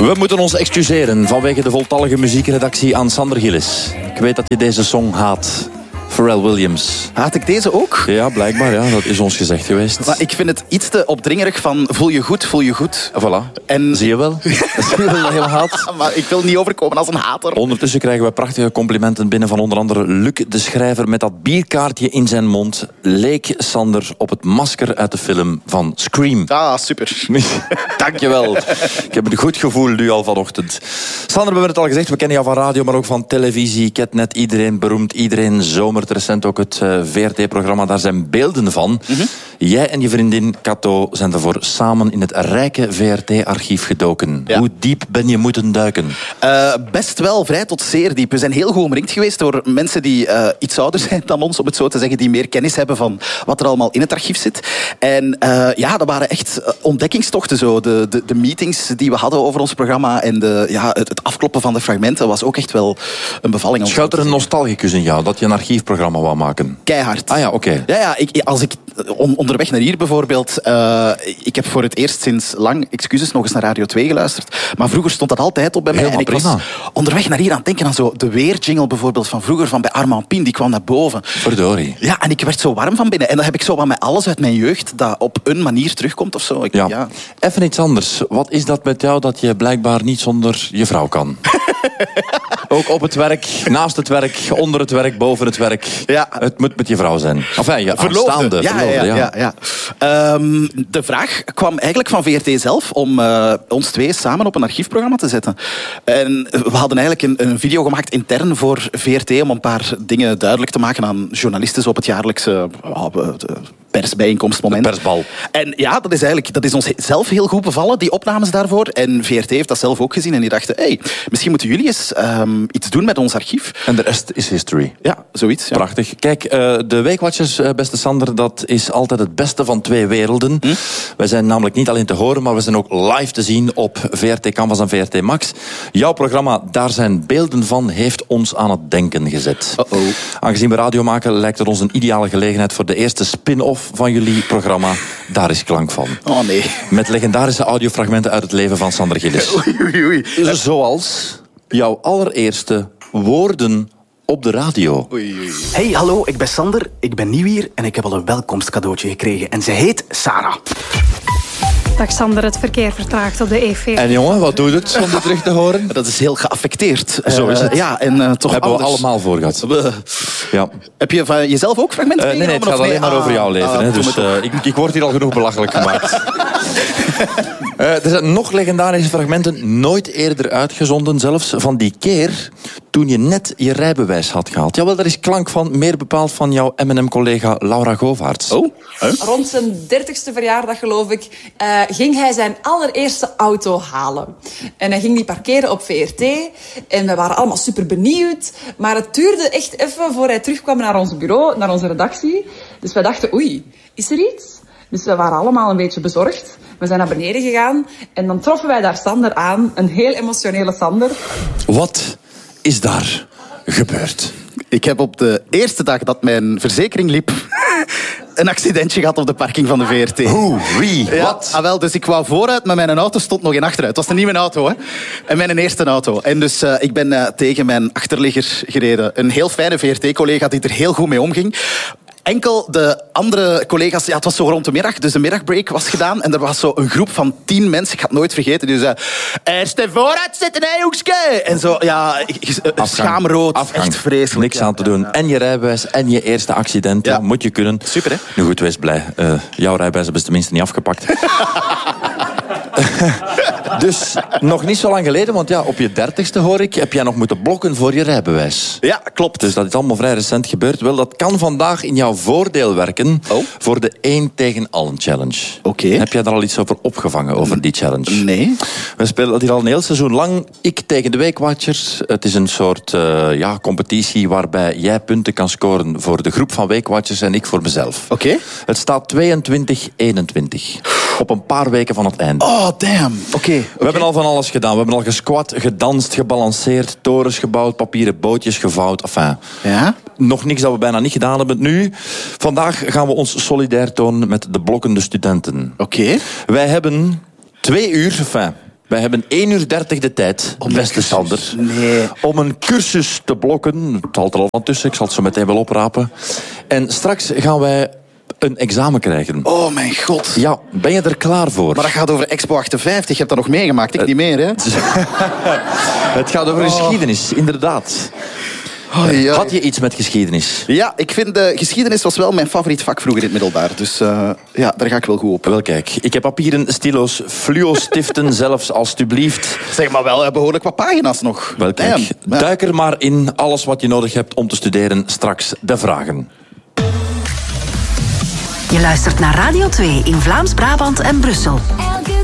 We moeten ons excuseren vanwege de voltallige muziekredactie aan Sander Gillis. Ik weet dat je deze song haat. Pharrell Williams. Haat ik deze ook? Ja, blijkbaar. Ja. Dat is ons gezegd geweest. Maar ik vind het iets te opdringerig van voel je goed, voel je goed. Voilà. En... Zie je wel? Zie je wel dat je hem haat? Maar ik wil niet overkomen als een hater. Ondertussen krijgen we prachtige complimenten binnen van onder andere Luc de Schrijver. Met dat bierkaartje in zijn mond leek Sander op het masker uit de film van Scream. Ah, super. Dankjewel. Ik heb een goed gevoel nu al vanochtend. Sander, we hebben het al gezegd, we kennen jou van radio, maar ook van televisie. Ketnet, iedereen beroemd, iedereen zomert. Recent ook het VRT-programma, daar zijn beelden van. Mm-hmm. Jij en je vriendin Kato zijn daarvoor samen in het rijke VRT-archief gedoken. Ja. Hoe diep ben je moeten duiken? Best wel, vrij tot zeer diep. We zijn heel goed omringd geweest door mensen die iets ouder zijn dan ons, om het zo te zeggen, die meer kennis hebben van wat er allemaal in het archief zit. En dat waren echt ontdekkingstochten. Zo. De meetings die we hadden over ons programma en het afkloppen van de fragmenten was ook echt wel een bevalling. Schuilt er een nostalgicus in jou, dat je een archiefprogramma wou maken? Keihard. Ah ja, oké. Ja, als ik onderweg naar hier bijvoorbeeld... ik heb voor het eerst sinds lang, excuses, nog eens naar Radio 2 geluisterd. Maar vroeger stond dat altijd op bij mij. Helemaal en ik prima. was onderweg naar hier aan het denken aan zo de weerjingle bijvoorbeeld van vroeger, van bij Armand Pien, die kwam naar boven. Verdorie. Ja, en ik werd zo warm van binnen. En dan heb ik zo wat met alles uit mijn jeugd dat op een manier terugkomt of zo. Ja. Even iets anders. Wat is dat met jou dat je blijkbaar niet zonder je vrouw kan? Ook op het werk, naast het werk, onder het werk, boven het werk. Ja. Het moet met je vrouw zijn. Enfin, je aanstaande verloofde. Ja. De vraag kwam eigenlijk van VRT zelf om ons twee samen op een archiefprogramma te zetten. En we hadden eigenlijk een video gemaakt intern voor VRT om een paar dingen duidelijk te maken aan journalisten zo op het jaarlijkse persbijeenkomstmoment. De persbal. En ja, dat is ons zelf heel goed bevallen, die opnames daarvoor. En VRT heeft dat zelf ook gezien en die dachten, misschien moeten jullie eens iets doen met ons archief. En de rest is history. Ja, zoiets. Ja. Prachtig. Kijk, de Weekwatchers, beste Sander, dat is altijd het beste van twee werelden. Wij zijn namelijk niet alleen te horen, maar we zijn ook live te zien op VRT Canvas en VRT Max. Jouw programma, daar zijn beelden van, heeft ons aan het denken gezet. Aangezien we radio maken, lijkt het ons een ideale gelegenheid voor de eerste spin-off van jullie programma. Daar is klank van. Oh nee. Met legendarische audiofragmenten uit het leven van Sander Gillis. Oei. Zoals jouw allereerste woorden op de radio. Oei. Hey, hallo, ik ben Sander, ik ben nieuw hier en ik heb al een welkomstcadeautje gekregen. En ze heet Sarah. Dag Sander, het verkeer vertraagt op de E40. En jongen, wat doet het om dit terug te horen? Dat is heel geaffecteerd. Zo is het. Ja, en toch hebben anders. we allemaal voor gehad. Ja. Heb je van jezelf ook fragmenten Nee, het gaat alleen maar over jouw leven. Dus ik word hier al genoeg belachelijk gemaakt. Er zijn nog legendarische fragmenten, nooit eerder uitgezonden. Zelfs van die keer toen je net je rijbewijs had gehaald. Jawel, daar is klank van, meer bepaald van jouw M&M-collega Laura Govaerts. Rond zijn 30ste verjaardag, geloof ik, ging hij zijn allereerste auto halen. En hij ging die parkeren op VRT. En we waren allemaal super benieuwd. Maar het duurde echt even voor hij terugkwam naar ons bureau, naar onze redactie. Dus wij dachten, oei, is er iets? Dus we waren allemaal een beetje bezorgd. We zijn naar beneden gegaan en dan troffen wij daar Sander aan. Een heel emotionele Sander. Wat is daar gebeurd? Ik heb op de eerste dag dat mijn verzekering liep een accidentje gehad op de parking van de VRT. Hoe? Wie? Ja, wat? Wel, dus ik wou vooruit, maar mijn auto stond nog in achteruit. Het was een nieuwe auto, hè. En mijn eerste auto. En dus ik ben tegen mijn achterligger gereden. Een heel fijne VRT-collega die er heel goed mee omging. Enkel de andere collega's... Ja, het was zo rond de middag, dus de middagbreak was gedaan. En er was zo een groep van 10 mensen, ik ga het nooit vergeten, die zei... Eerst vooruit zitten, hè, hoekske! En zo, ja, schaamrood. Afgang. Echt vreselijk. Niks aan te doen. En je rijbewijs en je eerste accident. Ja. Moet je kunnen. Super, hè? Nu goed, wees blij. Jouw rijbewijs is tenminste niet afgepakt. Dus nog niet zo lang geleden, want ja, op je 30ste hoor ik, heb jij nog moeten blokken voor je rijbewijs. Ja, klopt. Dus dat is allemaal vrij recent gebeurd. Wel, dat kan vandaag in jouw voordeel werken voor de 1 tegen allen challenge. Oké. Heb jij daar al iets over opgevangen, over die challenge? Nee. We spelen dat hier al een heel seizoen lang. Ik tegen de Weekwatchers. Het is een soort competitie waarbij jij punten kan scoren voor de groep van Weekwatchers en ik voor mezelf. Oké. Het staat 22-21. Op een paar weken van het einde. Oh, damn. Oké. We hebben al van alles gedaan. We hebben al gesquat, gedanst, gebalanceerd, torens gebouwd, papieren bootjes gevouwd. Enfin, ja? Nog niks dat we bijna niet gedaan hebben nu. Vandaag gaan we ons solidair tonen met de blokkende studenten. Oké. Wij hebben 2 uur, Wij hebben 1 uur 30 de tijd, beste Sander, om een cursus te blokken. Het valt er al van tussen, ik zal het zo meteen wel oprapen. En straks gaan wij een examen krijgen. Oh mijn god. Ja, ben je er klaar voor? Maar dat gaat over Expo 58. Je hebt dat nog meegemaakt, ik niet meer, hè? Het gaat over geschiedenis, inderdaad. Had je iets met geschiedenis? Ja, ik vind geschiedenis was wel mijn favoriet vak vroeger in het middelbaar. Dus daar ga ik wel goed op. Wel kijk, ik heb papieren, stilo's, fluo-stiften zelfs, alstublieft. Zeg maar wel, behoorlijk wat pagina's nog. Wel kijk, duik er maar in. Alles wat je nodig hebt om te studeren. Straks de vragen. Je luistert naar Radio 2 in Vlaams-Brabant en Brussel. Elke